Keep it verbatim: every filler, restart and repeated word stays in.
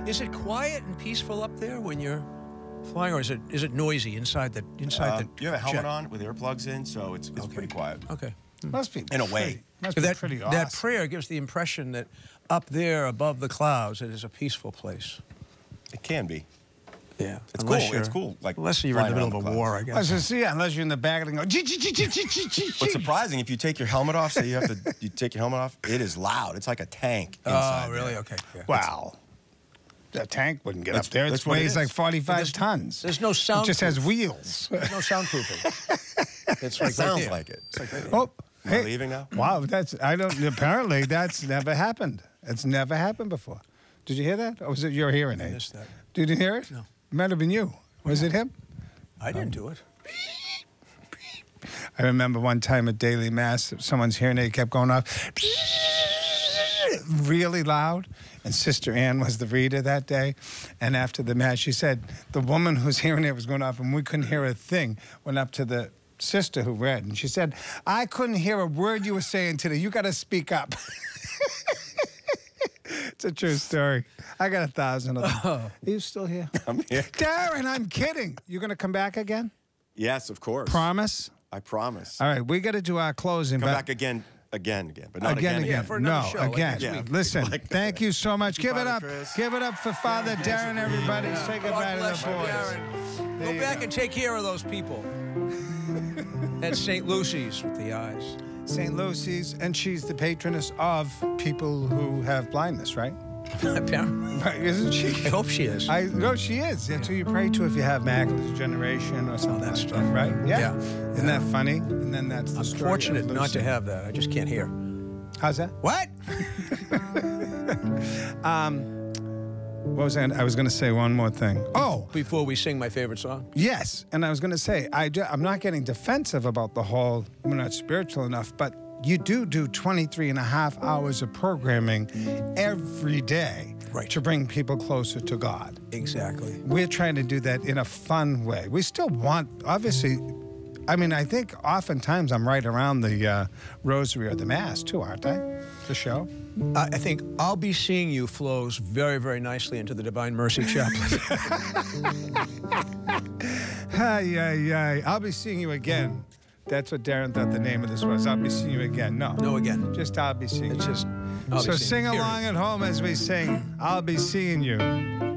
Is it quiet and peaceful up there when you're flying, or is it is it noisy inside the inside Uh, the you have a helmet jet? on with earplugs in, so it's, it's Okay. pretty quiet. Okay. Must be In a way. pretty- Must be that, pretty that awesome. prayer gives the impression that up there above the clouds it is a peaceful place. It can be. Yeah. It's Unless cool. you're- It's cool, like, unless you're in the flying middle of a around the war, I I guess. was gonna see, yeah, unless you're in the back and go. "Gee, gee, gee, gee, gee, gee, gee, What's gee." surprising, if you take your helmet off, say you have to you take your helmet off, it is loud. It's like a tank inside. Oh, really? there. Okay. Yeah. Wow. The tank wouldn't get That's- up there. It that's what it weighs is. like forty-five There's- tons. there's no It just has soundproof. wheels. There's no soundproofing. It's like It sounds right there. like it. It's like right there. Oh, Am I leaving now? Wow, that's I don't. Apparently, that's never happened. It's never happened before. Did you hear that? Or was it your hearing aid? missed that. Did you hear it? No. It might have been you. Was it him? I didn't do it. I remember one time at Daily Mass, someone's hearing aid kept going off really loud. And Sister Ann was the reader that day. And after the Mass, she said the woman whose hearing aid was going off and we couldn't hear a thing went up to the sister who read. And she said, I couldn't hear a word you were saying today. You got to speak up. It's a true story. I got a thousand of them. Oh. Are you still here? I'm here. Darren, I'm kidding. You going to come back again? Yes, of course. Promise? I promise. All right, we got to do our closing. Come but back again, again, again, but not again, again. again. Yeah, for another no, show, like again. next week. Listen, Like- thank you so much. Thank you, Give it Father up. Chris. Give it up for Father Darren, everybody. Say goodbye God to bless the you, boys. Darren. There Go you back go. and take care of those people. That's Saint Lucy's with the eyes. Saint Lucy's, and she's the patroness of people who have blindness, right? Apparently. Right, isn't she? I hope she is. I know she is. That's who you pray to if you have macular degeneration or something that's like true. that, right? Yeah. Yeah. Isn't that funny? And then that's the I'm story of fortunate not Lucy. to have that. I just can't hear. How's that? What? What was I? I was going to say one more thing. Oh, Before we sing my favorite song. yes. And I was going to say, I do, I'm not getting defensive about the whole, we're not spiritual enough, but you do do twenty-three and a half hours of programming every day Right. to bring people closer to God. Exactly. We're trying to do that in a fun way. We still want, obviously, I mean, I think oftentimes I'm right around the uh, rosary or the Mass too, aren't I? The show? I I think I'll be seeing you flows very, very nicely into the Divine Mercy Chaplet. Ay, ay, ay. I'll be seeing you again. That's what Darren thought the name of this was. I'll be seeing you again. No. No, again. Just I'll be seeing It's you. just. I'll be So seeing sing you, period. along at home as we sing. I'll be seeing you.